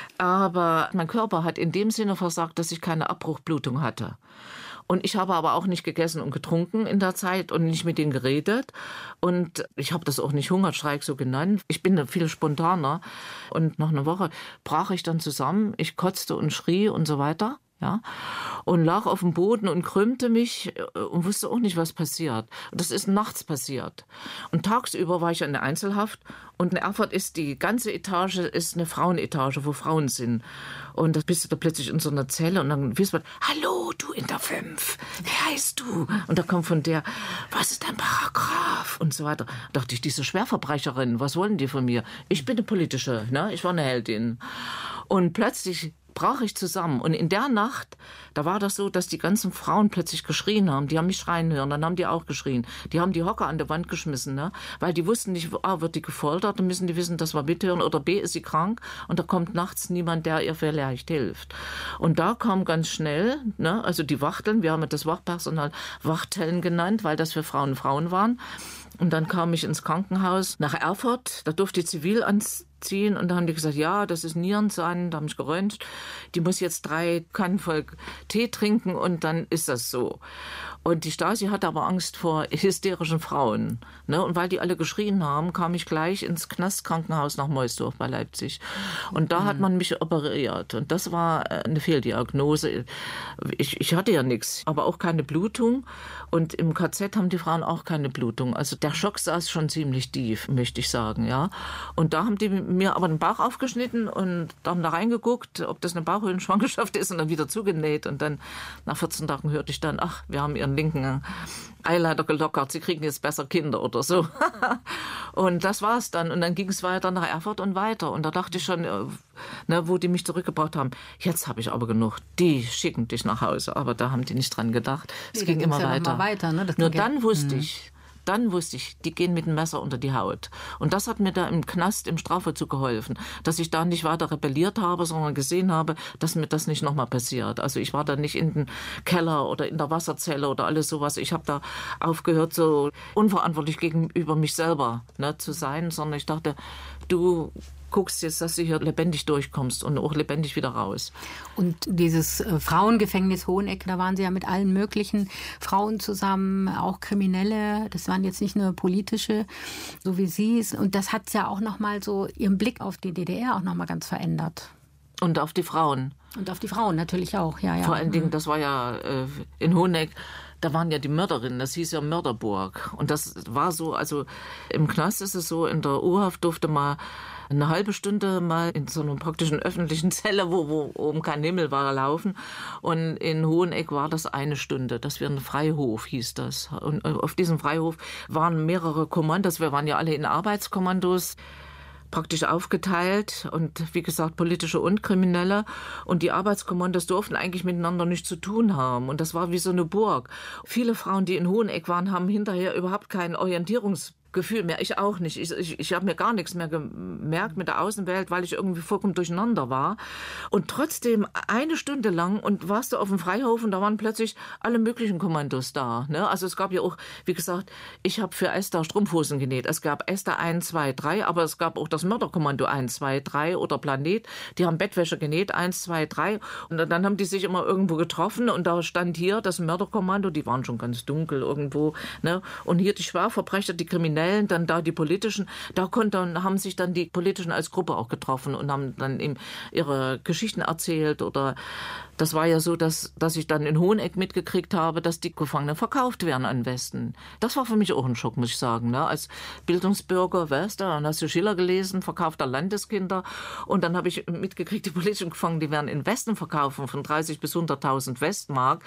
Aber mein Körper hat in dem Sinne versagt, dass ich keine Abbruchblutung hatte. Und ich habe aber auch nicht gegessen und getrunken in der Zeit und nicht mit denen geredet. Und ich habe das auch nicht Hungerstreik so genannt. Ich bin viel spontaner. Und nach einer Woche brach ich dann zusammen. Ich kotzte und schrie und so weiter. Ja, und lag auf dem Boden und krümmte mich und wusste auch nicht, was passiert. Das ist nachts passiert. Und tagsüber war ich in der Einzelhaft. Und in Erfurt ist die ganze Etage ist eine Frauenetage, wo Frauen sind. Und da bist du da plötzlich in so einer Zelle und dann wispert, hallo, du in der fünf, wie heißt du? Und da kommt von der, was ist dein Paragraph? Und so weiter. Da dachte ich, diese Schwerverbrecherin, was wollen die von mir? Ich bin eine politische, ne? Ich war eine Heldin. Und plötzlich brach ich zusammen. Und in der Nacht, da war das so, dass die ganzen Frauen plötzlich geschrien haben. Die haben mich schreien hören, dann haben die auch geschrien. Die haben die Hocker an der Wand geschmissen, ne? Weil die wussten nicht, A, wird die gefoltert, dann müssen die wissen, dass wir mithören, oder B, ist sie krank und da kommt nachts niemand, der ihr vielleicht hilft. Und da kam ganz schnell, ne, also die Wachteln, wir haben das Wachpersonal Wachtellen genannt, weil das für Frauen Frauen waren. Und dann kam ich ins Krankenhaus nach Erfurt, da durfte ich zivil anziehen und da haben die gesagt, ja, das ist Nierensand, da haben mich geröntgt, die muss jetzt drei Kannen voll Tee trinken und dann ist das so. Und die Stasi hatte aber Angst vor hysterischen Frauen. Ne? Und weil die alle geschrien haben, kam ich gleich ins Knastkrankenhaus nach Meusdorf bei Leipzig. Und da hat man mich operiert. Und das war eine Fehldiagnose. Ich, ich hatte ja nichts, aber auch keine Blutung. Und im K Z haben die Frauen auch keine Blutung. Also der Schock saß schon ziemlich tief, möchte ich sagen. Ja. Und da haben die mir aber den Bauch aufgeschnitten und haben da reingeguckt, ob das eine Bauchhöhlenschwangerschaft ist und dann wieder zugenäht. Und dann nach vierzehn Tagen hörte ich dann, ach, wir haben ihren linken Eileiter gelockert, sie kriegen jetzt besser Kinder oder so. Und das war's dann. Und dann ging es weiter nach Erfurt und weiter. Und da dachte ich schon, ne, wo die mich zurückgebracht haben, jetzt habe ich aber genug, die schicken dich nach Hause. Aber da haben die nicht dran gedacht. Es nee, ging immer ja weiter. weiter ne? Nur dann wusste mhm. ich, Dann wusste ich, die gehen mit dem Messer unter die Haut. Und das hat mir da im Knast, im Strafvollzug geholfen, dass ich da nicht weiter rebelliert habe, sondern gesehen habe, dass mir das nicht nochmal passiert. Also ich war da nicht in den Keller oder in der Wasserzelle oder alles sowas. Ich habe da aufgehört, so unverantwortlich gegenüber mich selber, ne, zu sein, sondern ich dachte, du guckst jetzt, dass du hier lebendig durchkommst und auch lebendig wieder raus. Und dieses äh, Frauengefängnis Hoheneck, da waren Sie ja mit allen möglichen Frauen zusammen, auch Kriminelle. Das waren jetzt nicht nur politische, so wie Sie es. Und das hat ja auch nochmal so Ihren Blick auf die D D R auch nochmal ganz verändert. Und auf die Frauen. Und auf die Frauen natürlich auch, ja, ja. Vor allen Dingen, das war ja äh, in Hoheneck, da waren ja die Mörderinnen, das hieß ja Mörderburg. Und das war so, also im Knast ist es so, in der U-Haft durfte man eine halbe Stunde mal in so einer praktischen öffentlichen Zelle, wo, wo oben kein Himmel war, laufen. Und in Hoheneck war das eine Stunde. Das wäre ein Freihof, hieß das. Und auf diesem Freihof waren mehrere Kommandos. Wir waren ja alle in Arbeitskommandos praktisch aufgeteilt und wie gesagt politische und kriminelle, und die Arbeitskommandos durften eigentlich miteinander nichts zu tun haben und das war wie so eine Burg. Viele Frauen, die in Hoheneck waren, haben hinterher überhaupt keinen Orientierungs Gefühl mehr, ich auch nicht. Ich, ich, ich habe mir gar nichts mehr gemerkt mit der Außenwelt, weil ich irgendwie vollkommen durcheinander war. Und trotzdem eine Stunde lang und warst du auf dem Freihof und da waren plötzlich alle möglichen Kommandos da. Ne? Also es gab ja auch, wie gesagt, ich habe für Esther Strumpfhosen genäht. Es gab Esther eins, zwei, drei, aber es gab auch das Mörderkommando eins, zwei, drei oder Planet. Die haben Bettwäsche genäht, eins, zwei, drei. Und dann haben die sich immer irgendwo getroffen und da stand hier das Mörderkommando, die waren schon ganz dunkel irgendwo. Ne? Und hier die Schwerverbrecher, die Kriminellen, dann da die politischen, da konnten, haben sich dann die politischen als Gruppe auch getroffen und haben dann eben ihre Geschichten erzählt. Oder das war ja so, dass, dass ich dann in Hoheneck mitgekriegt habe, dass die Gefangenen verkauft werden an Westen. Das war für mich auch ein Schock, muss ich sagen. Ne? Als Bildungsbürger, weißt du, dann hast du Schiller gelesen, verkaufter Landeskinder, und dann habe ich mitgekriegt, die politischen Gefangenen, die werden in Westen verkaufen von dreißig bis hunderttausend Westmark.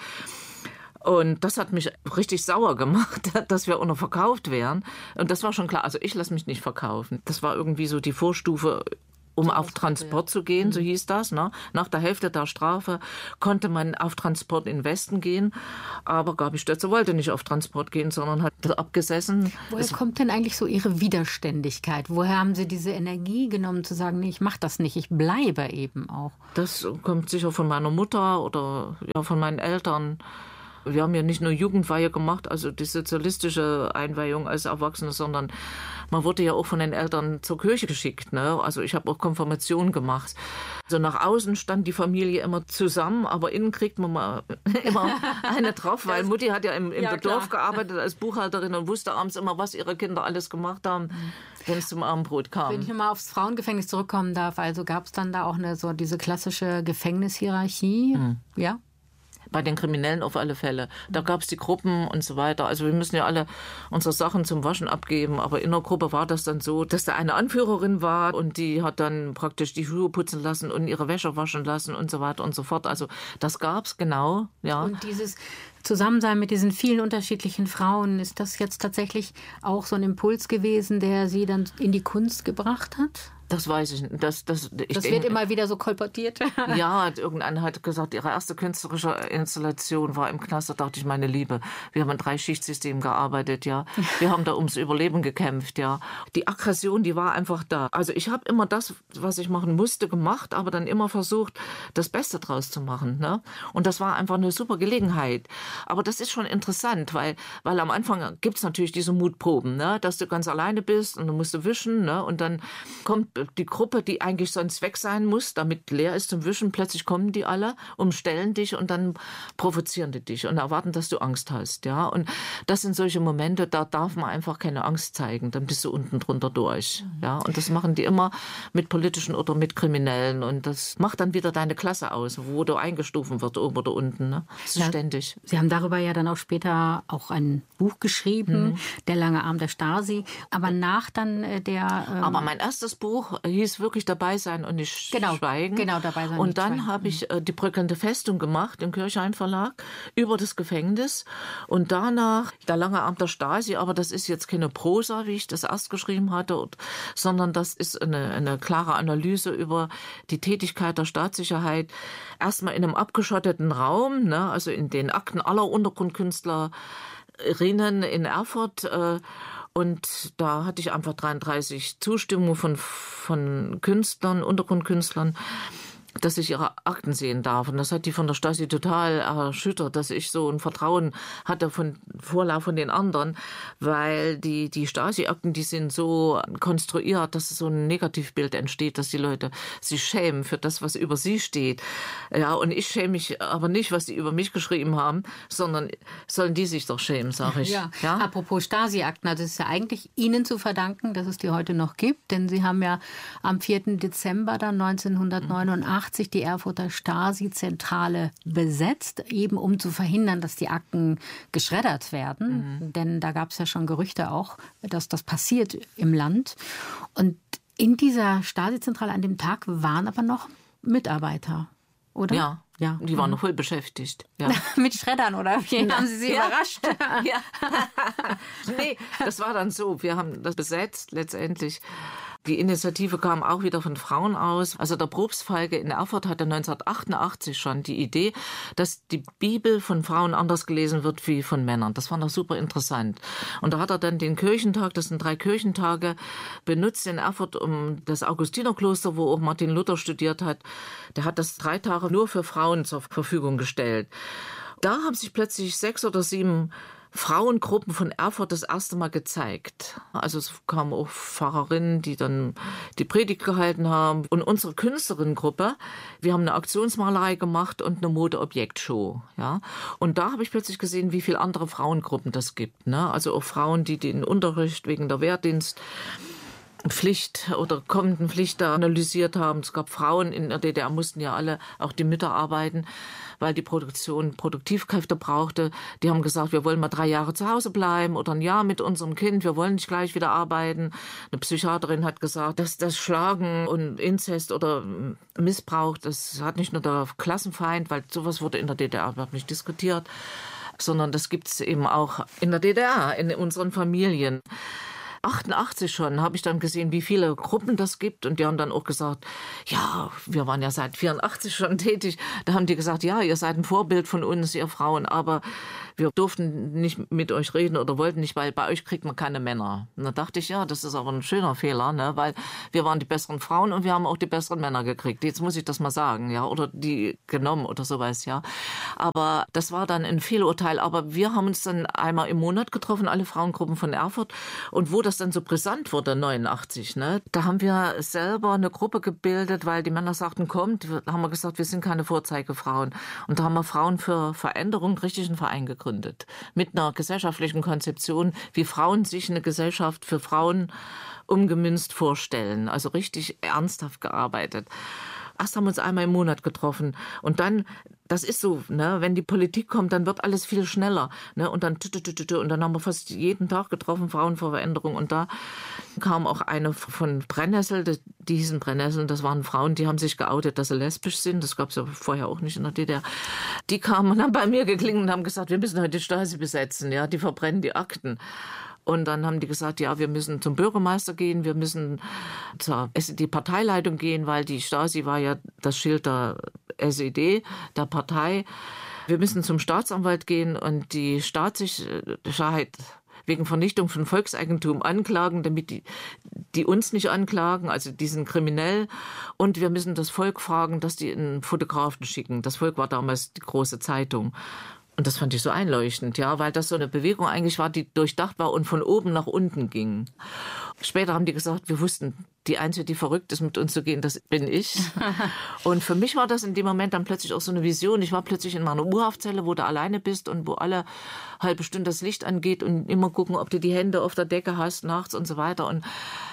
Und das hat mich richtig sauer gemacht, dass wir auch noch verkauft werden. Und das war schon klar, also ich lasse mich nicht verkaufen. Das war irgendwie so die Vorstufe, um auf Transport zu gehen, so hieß das. Ne? Nach der Hälfte der Strafe konnte man auf Transport in den Westen gehen. Aber Gabi Stötzer wollte nicht auf Transport gehen, sondern hat abgesessen. Woher kommt denn eigentlich so Ihre Widerständigkeit? Woher haben Sie diese Energie genommen, zu sagen, nee, ich mache das nicht, ich bleibe eben auch? Das kommt sicher von meiner Mutter oder ja, von meinen Eltern. Wir haben ja nicht nur Jugendweihe gemacht, also die sozialistische Einweihung als Erwachsene, sondern man wurde ja auch von den Eltern zur Kirche geschickt. Ne? Also ich habe auch Konfirmation gemacht. Also nach außen stand die Familie immer zusammen, aber innen kriegt man mal immer eine drauf, weil Mutti hat ja im, im ja, Dorf gearbeitet als Buchhalterin und wusste abends immer, was ihre Kinder alles gemacht haben, wenn es zum Abendbrot kam. Wenn ich nochmal aufs Frauengefängnis zurückkommen darf, also gab es dann da auch eine, so diese klassische Gefängnishierarchie? Mhm. Ja? Bei den Kriminellen auf alle Fälle. Da gab es die Gruppen und so weiter. Also wir müssen ja alle unsere Sachen zum Waschen abgeben. Aber in der Gruppe war das dann so, dass da eine Anführerin war und die hat dann praktisch die Schuhe putzen lassen und ihre Wäsche waschen lassen und so weiter und so fort. Also das gab's, genau. Ja. Und dieses Zusammensein mit diesen vielen unterschiedlichen Frauen, ist das jetzt tatsächlich auch so ein Impuls gewesen, der Sie dann in die Kunst gebracht hat? Das weiß ich nicht. Das, das, ich das denke, wird immer wieder so kolportiert. Ja, irgendeiner hat gesagt, ihre erste künstlerische Installation war im Knast. Da dachte ich, meine Liebe, wir haben ein Drei-Schicht-System gearbeitet, ja. Wir haben da ums Überleben gekämpft, ja. Die Aggression, die war einfach da. Also ich habe immer das, was ich machen musste, gemacht, aber dann immer versucht, das Beste draus zu machen. Ne? Und das war einfach eine super Gelegenheit. Aber das ist schon interessant, weil, weil am Anfang gibt es natürlich diese Mutproben, ne? Dass du ganz alleine bist und dann musst du wischen, ne? Und dann kommt die Gruppe, die eigentlich sonst weg sein muss, damit leer ist zum Wischen, plötzlich kommen die alle, umstellen dich und dann provozieren die dich und erwarten, dass du Angst hast. Ja? Und das sind solche Momente, da darf man einfach keine Angst zeigen, dann bist du unten drunter durch. Ja? Und das machen die immer mit Politischen oder mit Kriminellen und das macht dann wieder deine Klasse aus, wo du eingestuft wird, oben oder unten. Ne? Das ist ja, ständig. Sie haben darüber ja dann auch später auch ein Buch geschrieben, mhm. Der lange Arm der Stasi, aber nach dann äh, der... Ähm aber mein erstes Buch hieß wirklich dabei sein und nicht genau, schweigen. Genau, dabei sein. Und dann habe ich äh, die bröckelnde Festung gemacht im Kirchheim Verlag über das Gefängnis und danach der lange Arm der Stasi, aber das ist jetzt keine Prosa, wie ich das erst geschrieben hatte, und, sondern das ist eine, eine klare Analyse über die Tätigkeit der Staatssicherheit. Erstmal in einem abgeschotteten Raum, ne, also in den Akten aller Untergrundkünstlerinnen in Erfurt, äh, und da hatte ich einfach dreiunddreißig Zustimmungen von, von Künstlern, Untergrundkünstlern, dass ich ihre Akten sehen darf. Und das hat die von der Stasi total erschüttert, dass ich so ein Vertrauen hatte von Vorlauf von den anderen, weil die, die Stasi-Akten, die sind so konstruiert, dass so ein Negativbild entsteht, dass die Leute sich schämen für das, was über sie steht. Ja, und ich schäme mich aber nicht, was die über mich geschrieben haben, sondern sollen die sich doch schämen, sage ich. Ja. Ja? Apropos Stasi-Akten, also es ist ja eigentlich Ihnen zu verdanken, dass es die heute noch gibt, denn Sie haben ja am vierten Dezember dann neunzehnhundertneunundachtzig achtzig die Erfurter Stasi-Zentrale besetzt, eben um zu verhindern, dass die Akten geschreddert werden. Mhm. Denn da gab es ja schon Gerüchte auch, dass das passiert im Land. Und in dieser Stasi-Zentrale an dem Tag waren aber noch Mitarbeiter, oder? Ja. Ja, die waren noch voll beschäftigt. Ja. Mit Schreddern, oder wie? Haben Sie sie ja. überrascht? Ja. Nee, das war dann so. Wir haben das besetzt letztendlich. Die Initiative kam auch wieder von Frauen aus. Also der Probst Falke in Erfurt hatte neunzehnhundertachtundachtzig schon die Idee, dass die Bibel von Frauen anders gelesen wird wie von Männern. Das fand er super interessant. Und da hat er dann den Kirchentag, das sind drei Kirchentage, benutzt in Erfurt, um das Augustinerkloster, wo auch Martin Luther studiert hat. Der hat das drei Tage nur für Frauen zur Verfügung gestellt. Da haben sich plötzlich sechs oder sieben Frauengruppen von Erfurt das erste Mal gezeigt. Also es kamen auch Pfarrerinnen, die dann die Predigt gehalten haben. Und unsere Künstlerinnengruppe, wir haben eine Aktionsmalerei gemacht und eine Modeobjektshow. Ja? Und da habe ich plötzlich gesehen, wie viele andere Frauengruppen das gibt. Ne? Also auch Frauen, die den Unterricht wegen der Wehrdienst Pflicht oder kommenden Pflicht da analysiert haben. Es gab Frauen in der D D R, mussten ja alle, auch die Mütter arbeiten, weil die Produktion Produktivkräfte brauchte. Die haben gesagt, wir wollen mal drei Jahre zu Hause bleiben oder ein Jahr mit unserem Kind, wir wollen nicht gleich wieder arbeiten. Eine Psychiaterin hat gesagt, dass das Schlagen und Inzest oder Missbrauch, das hat nicht nur der Klassenfeind, weil sowas wurde in der D D R überhaupt nicht diskutiert, sondern das gibt es eben auch in der D D R, in unseren Familien. achtundachtzig schon habe ich dann gesehen, wie viele Gruppen das gibt. Und die haben dann auch gesagt, ja, wir waren ja seit vierundachtzig schon tätig. Da haben die gesagt, ja, ihr seid ein Vorbild von uns, ihr Frauen. Aber wir durften nicht mit euch reden oder wollten nicht, weil bei euch kriegt man keine Männer. Und da dachte ich, ja, das ist aber ein schöner Fehler, ne? Weil wir waren die besseren Frauen und wir haben auch die besseren Männer gekriegt. Jetzt muss ich das mal sagen, ja, oder die genommen oder sowas, ja. Aber das war dann ein Fehlurteil. Aber wir haben uns dann einmal im Monat getroffen, alle Frauengruppen von Erfurt. Und wo das dann so brisant wurde, neunundachtzig, ne, da haben wir selber eine Gruppe gebildet, weil die Männer sagten, kommt, da haben wir gesagt, wir sind keine Vorzeigefrauen. Und da haben wir Frauen für Veränderung, richtig einen Verein gegründet. Mit einer gesellschaftlichen Konzeption, wie Frauen sich eine Gesellschaft für Frauen umgemünzt vorstellen. Also richtig ernsthaft gearbeitet. Erst haben wir uns einmal im Monat getroffen und dann, das ist so, ne, wenn die Politik kommt, dann wird alles viel schneller, ne, und dann und dann haben wir fast jeden Tag getroffen, Frauen für Veränderung, und da kam auch eine von Brennnessel, die hießen Brennnesseln, das waren Frauen, die haben sich geoutet, dass sie lesbisch sind, das gab es ja vorher auch nicht in der D D R. Die kamen und haben bei mir geklingelt und haben gesagt, wir müssen heute die Stasi besetzen, ja, die verbrennen die Akten. Und dann haben die gesagt, ja, wir müssen zum Bürgermeister gehen, wir müssen zur S E D-Parteileitung gehen, weil die Stasi war ja das Schild der S E D, der Partei. Wir müssen zum Staatsanwalt gehen und die Staatssicherheit wegen Vernichtung von Volkseigentum anklagen, damit die, die uns nicht anklagen, also die sind kriminell. Und wir müssen das Volk fragen, dass die einen Fotografen schicken. Das Volk war damals die große Zeitung. Und das fand ich so einleuchtend, ja, weil das so eine Bewegung eigentlich war, die durchdacht war und von oben nach unten ging. Später haben die gesagt, wir wussten, die Einzige, die verrückt ist, mit uns zu gehen, das bin ich. Und für mich war das in dem Moment dann plötzlich auch so eine Vision. Ich war plötzlich in meiner U-Haftzelle, wo du alleine bist und wo alle halbe Stunde das Licht angeht und immer gucken, ob du die Hände auf der Decke hast nachts und so weiter. Und,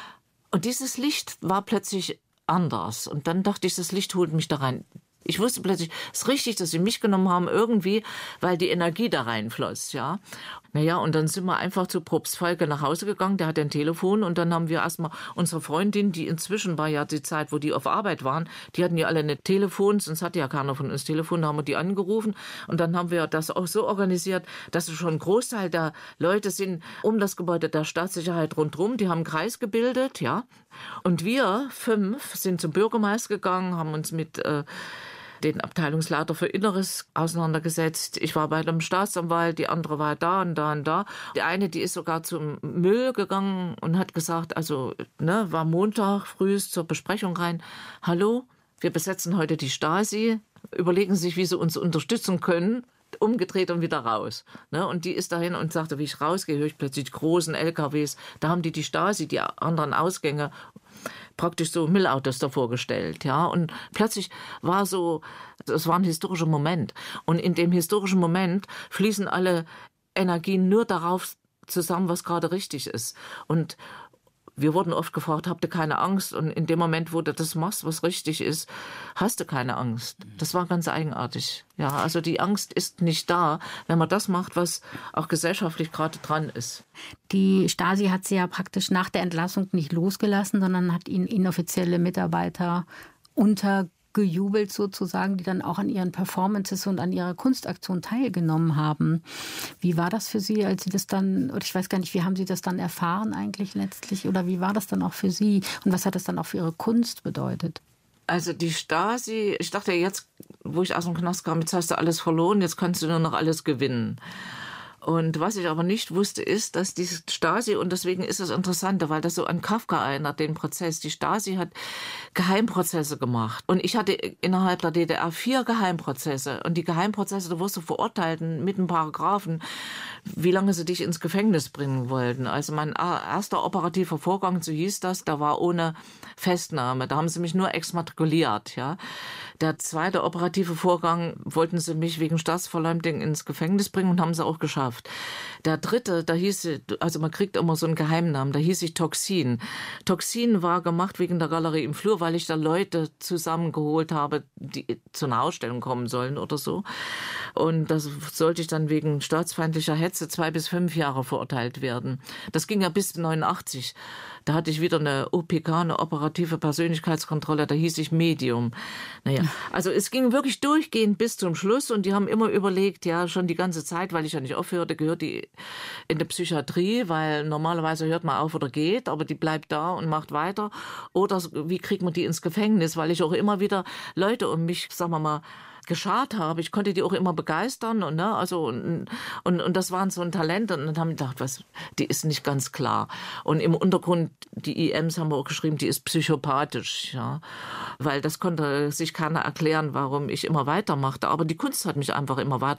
und dieses Licht war plötzlich anders. Und dann dachte ich, das Licht holt mich da rein. Ich wusste plötzlich, es ist richtig, dass sie mich genommen haben, irgendwie, weil die Energie da reinfloss, ja. Naja, und dann sind wir einfach zu Probst Falke nach Hause gegangen, der hatte ein Telefon, und dann haben wir erstmal unsere Freundin, die inzwischen war ja die Zeit, wo die auf Arbeit waren, die hatten ja alle ein Telefon, sonst hatte ja keiner von uns Telefon, da haben wir die angerufen, und dann haben wir das auch so organisiert, dass schon ein Großteil der Leute sind um das Gebäude der Staatssicherheit rundherum, die haben einen Kreis gebildet, ja. Und wir fünf sind zum Bürgermeister gegangen, haben uns mit äh, den Abteilungsleiter für Inneres auseinandergesetzt. Ich war bei dem Staatsanwalt, die andere war da und da und da. Die eine, die ist sogar zum Müll gegangen und hat gesagt, also ne, war Montag früh zur Besprechung rein. Hallo, wir besetzen heute die Stasi. Überlegen Sie sich, wie Sie uns unterstützen können. Umgedreht und wieder raus. Ne? Und die ist dahin und sagte, wie ich rausgehe, höre ich plötzlich die großen L K Ws. Da haben die die Stasi, die anderen Ausgänge, praktisch so Müllautos davor gestellt. Ja? Und plötzlich war so, das war ein historischer Moment. Und in dem historischen Moment fließen alle Energien nur darauf zusammen, was gerade richtig ist. Und Wir wurden oft gefragt, habt ihr keine Angst? Und in dem Moment, wo du das machst, was richtig ist, hast du keine Angst. Das war ganz eigenartig. Ja, also die Angst ist nicht da, wenn man das macht, was auch gesellschaftlich gerade dran ist. Die Stasi hat sie ja praktisch nach der Entlassung nicht losgelassen, sondern hat ihnen inoffizielle Mitarbeiter untergejubelt sozusagen, die dann auch an ihren Performances und an ihrer Kunstaktion teilgenommen haben. Wie war das für Sie, als Sie das dann, oder ich weiß gar nicht, wie haben Sie das dann erfahren eigentlich letztlich, oder wie war das dann auch für Sie und was hat das dann auch für Ihre Kunst bedeutet? Also die Stasi, ich dachte jetzt, wo ich aus dem Knast kam, jetzt hast du alles verloren, jetzt kannst du nur noch alles gewinnen. Und was ich aber nicht wusste, ist, dass die Stasi, und deswegen ist es interessant, weil das so an Kafka erinnert, den Prozess, die Stasi hat Geheimprozesse gemacht. Und ich hatte innerhalb der D D R vier Geheimprozesse. Und die Geheimprozesse, da wurdest du verurteilt mit einem Paragraphen, wie lange sie dich ins Gefängnis bringen wollten. Also mein erster operativer Vorgang, so hieß das, da war ohne Festnahme. Da haben sie mich nur exmatrikuliert, ja. Der zweite operative Vorgang wollten sie mich wegen Staatsverleumdung ins Gefängnis bringen und haben sie auch geschafft. Der dritte, da hieß, also man kriegt immer so einen Geheimnamen, da hieß ich Toxin. Toxin war gemacht wegen der Galerie im Flur, weil ich da Leute zusammengeholt habe, die zu einer Ausstellung kommen sollen oder so. Und das sollte ich dann wegen staatsfeindlicher Hetze zwei bis fünf Jahre verurteilt werden. Das ging ja bis neunundachtzig. Da hatte ich wieder eine O P K, eine operative Persönlichkeitskontrolle, da hieß ich Medium. Naja, also es ging wirklich durchgehend bis zum Schluss und die haben immer überlegt, ja, schon die ganze Zeit, weil ich ja nicht aufhörte, gehört die in der Psychiatrie, weil normalerweise hört man auf oder geht, aber die bleibt da und macht weiter. Oder wie kriegt man die ins Gefängnis, weil ich auch immer wieder Leute um mich, sagen wir mal, geschart habe. Ich konnte die auch immer begeistern und ne, also und, und, und das waren so ein Talent und dann haben die gedacht, was, die ist nicht ganz klar. Und im Untergrund, die I Ms haben wir auch geschrieben, die ist psychopathisch, ja, weil das konnte sich keiner erklären, warum ich immer weitermachte. Aber die Kunst hat mich einfach immer weiter